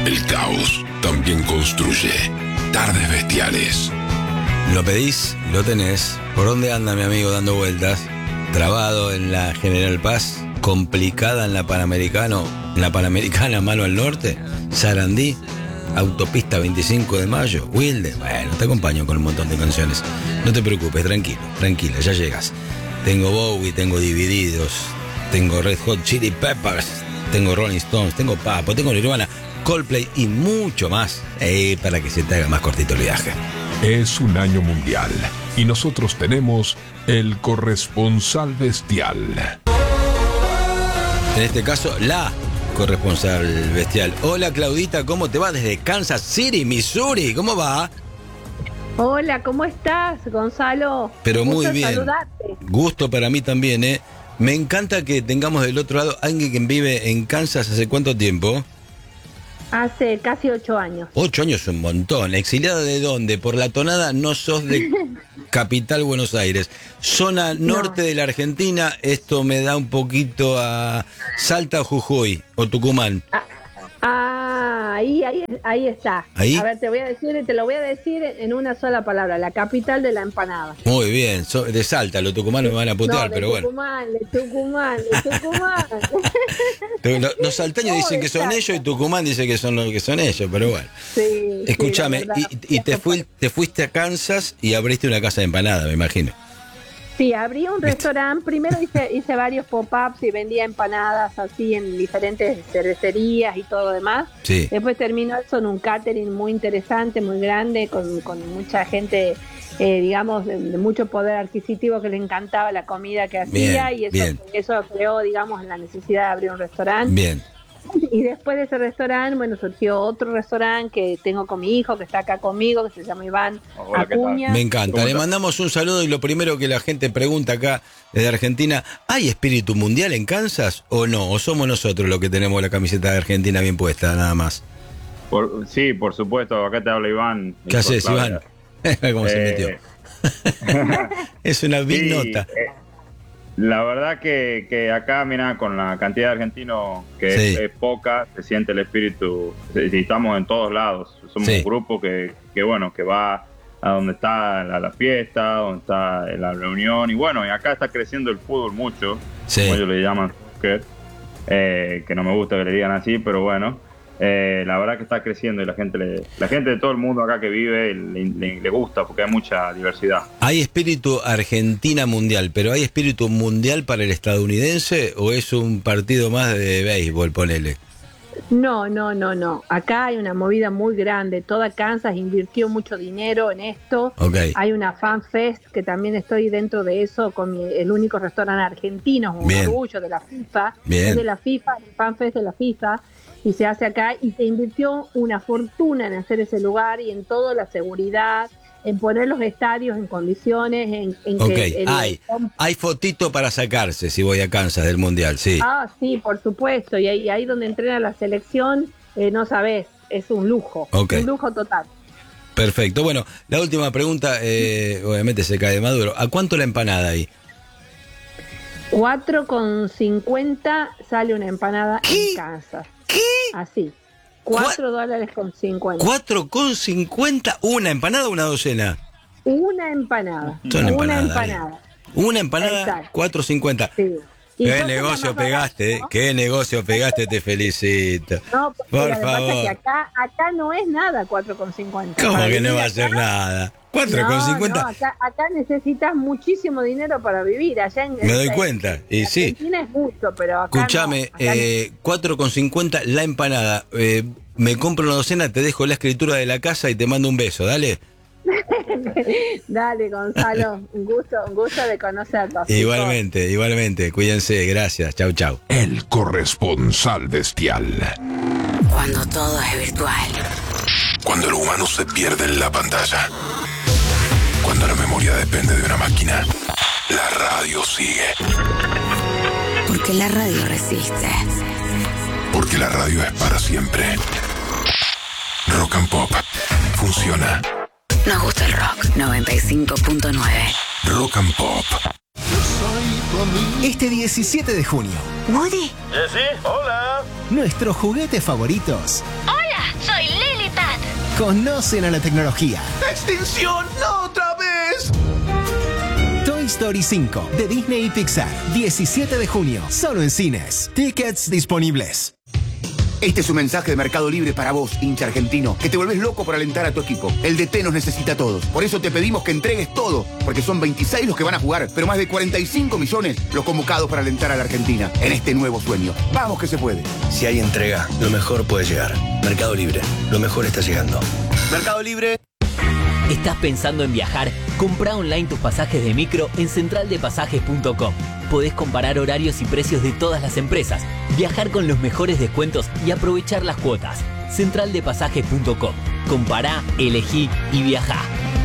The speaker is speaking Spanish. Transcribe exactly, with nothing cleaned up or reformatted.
El caos también construye. Tardes Bestiales. Lo pedís, lo tenés. ¿Por dónde anda mi amigo dando vueltas? Trabado en la General Paz, complicada en la Panamericano, en la Panamericana mano al norte, Sarandí, autopista veinticinco de mayo, Wilde. Bueno, te acompaño con un montón de canciones. No te preocupes, tranquilo, tranquila, ya llegas. Tengo Bowie, tengo Divididos, tengo Red Hot Chili Peppers, tengo Rolling Stones, tengo Papo, tengo Nirvana, Coldplay y mucho más, eh, para que se te haga más cortito el viaje. Es un año mundial y nosotros tenemos el corresponsal bestial. En este caso, la corresponsal bestial. Hola Claudita, ¿cómo te va desde Kansas City, Missouri? ¿Cómo va? Hola, ¿cómo estás, Gonzalo? Pero muy Gusto bien. saludarte. Gusto para mí también, ¿eh? Me encanta que tengamos del otro lado alguien que vive en Kansas. ¿Hace cuánto tiempo? Hace casi ocho años. Ocho años es un montón. ¿Exiliada de dónde? Por la tonada no sos de Capital Buenos Aires. Zona norte No. de la Argentina. Esto me da un poquito a Salta o Jujuy o Tucumán. Ah, ah, ahí, ahí, ahí está. ¿Ahí? A ver, te voy a decir, te lo voy a decir en una sola palabra. La capital de la empanada. Muy bien. So- de Salta, los tucumanos me van a putear, no, de pero bueno. Tucumán, de Tucumán, de Tucumán. Los, los salteños dicen que son Exacto. ellos y Tucumán dice que son los que son ellos, pero bueno. Sí, Escúchame, sí, la verdad. y, y te, fui, te fuiste a Kansas y abriste una casa de empanada, me imagino. Sí, abrí un restaurante. Primero hice, hice varios pop-ups y vendía empanadas así en diferentes cervecerías y todo lo demás. Sí. Después terminó eso en un catering muy interesante, muy grande, con, con mucha gente, eh, digamos, de, de mucho poder adquisitivo que le encantaba la comida que hacía. Bien, y eso, bien. eso creó, digamos, la necesidad de abrir un restaurante. Bien. Y después de ese restaurante, bueno, surgió otro restaurante que tengo con mi hijo, que está acá conmigo, que se llama Iván Hola, ¿qué tal? Acuña. Me encanta. ¿Cómo Le estás? mandamos un saludo y lo primero que la gente pregunta acá desde Argentina, ¿hay espíritu mundial en Kansas o no? ¿O somos nosotros los que tenemos la camiseta de Argentina bien puesta, nada más? Por- sí, por supuesto, acá te habla Iván. ¿Qué haces, Claudia. Iván? ¿Cómo se Eh, metió? Es una big Sí, nota. eh, la verdad que, que acá, mira, con la cantidad de argentinos que Sí. es, es poca, se siente el espíritu, y estamos en todos lados. Somos Sí. un grupo que, que, bueno, que va a donde está la, la fiesta, donde está la reunión, y bueno, y acá está creciendo el fútbol mucho, Sí. como ellos le llaman soccer, eh, que no me gusta que le digan así, pero bueno. Eh, la verdad que está creciendo y la gente le, la gente de todo el mundo acá que vive le, le- le gusta porque hay mucha diversidad. ¿Hay espíritu Argentina mundial, pero hay espíritu mundial para el estadounidense o es un partido más de béisbol, ponele? No, no, no, no. Acá hay una movida muy grande. Toda Kansas invirtió mucho dinero en esto. Ok. Hay una fan fest que también estoy dentro de eso con mi- el único restaurante argentino, un Bien. orgullo de la FIFA. Bien. Es de la FIFA, el fan fest de la FIFA. Y se hace acá y se invirtió una fortuna en hacer ese lugar y en toda la seguridad, en poner los estadios en condiciones, en, en Ok, que... el- hay, hay fotito para sacarse si voy a Kansas del Mundial, sí. Ah, sí, por supuesto. Y ahí, ahí donde entrena la selección, eh, no sabés, es un lujo. Ok. Un lujo total. Perfecto. Bueno, la última pregunta, eh, obviamente se cae de maduro. ¿A cuánto la empanada ahí? cuatro con cincuenta sale una empanada ¿Qué? en Kansas. ¿Qué? Así. cuatro dólares con cincuenta. ¿cuatro con cincuenta? ¿Una empanada o una docena? Una empanada. Son una empanadas, empanada. Una empanada, Exacto. cuatro cincuenta. Sí. Y Qué son negocio las más pegaste, baratas, ¿eh? ¿no? Qué negocio pegaste, te felicito. No, porque Por lo que pasa es favor. que acá, acá no es nada cuatro con cincuenta. ¿Cómo Para que no vivir va a acá- ser nada? ¿cuatro con No, cincuenta? no, acá, acá necesitas muchísimo dinero para vivir. Allá en, Me doy en- cuenta, y en sí. Argentina es mucho, pero acá Escúchame, no, acá eh, cuatro con cincuenta la empanada. Eh, me compro una docena, te dejo la escritura de la casa y te mando un beso, dale. no. Dale, Gonzalo, un gusto, un gusto de conocerte. Igualmente, igualmente. Cuídense, gracias. Chau, chau. El corresponsal bestial. Cuando todo es virtual. Cuando el humano se pierde en la pantalla. Cuando la memoria depende de una máquina. La radio sigue. Porque la radio resiste. Porque la radio es para siempre. Rock and Pop. Funciona. Nos gusta el rock. noventa y cinco punto nueve. Rock and Pop. Este diecisiete de junio, Woody. ¿Sí? Hola. nuestros juguetes favoritos Hola. conocen a la tecnología. ¡Extinción! ¡No otra vez! Toy Story cinco de Disney y Pixar. diecisiete de junio, solo en cines. Tickets disponibles. Este es un mensaje de Mercado Libre para vos, hincha argentino, que te volvés loco por alentar a tu equipo. El D T nos necesita a todos. Por eso te pedimos que entregues todo, porque son veintiséis los que van a jugar, pero más de cuarenta y cinco millones los convocados para alentar a la Argentina en este nuevo sueño. Vamos que se puede. Si hay entrega, lo mejor puede llegar. Mercado Libre, lo mejor está llegando. Mercado Libre. ¿Estás pensando en viajar? Comprá online tus pasajes de micro en central de pasajes punto com. Podés comparar horarios y precios de todas las empresas, viajar con los mejores descuentos y aprovechar las cuotas. central de pasajes punto com. Compará, elegí y viajá.